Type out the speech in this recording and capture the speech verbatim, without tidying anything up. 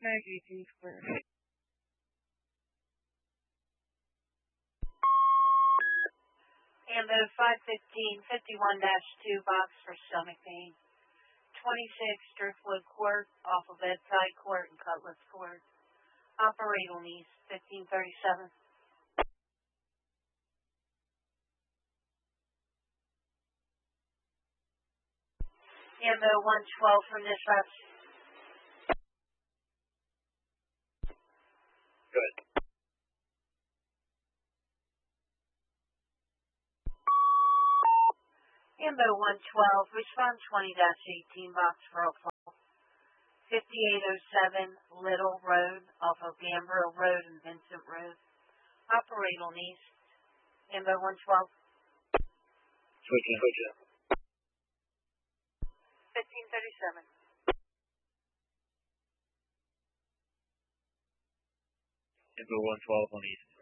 eighteen square. Ambo five fifteen fifty-one dash two box for stomach pain. twenty-six Driftwood Court off of Bedside Court and Cutlass Court. Operator needs fifteen thirty-seven. Ambo one twelve from dispatch. Good. Ambo one twelve, respond twenty dash eighteen box for Oklahoma. fifty-eight oh seven Little Road off of Gambrill Road and Vincent Road. Operator needs Ambo one twelve. Switch in. Switch in. fifteen thirty-seven. Ambo one twelve on East.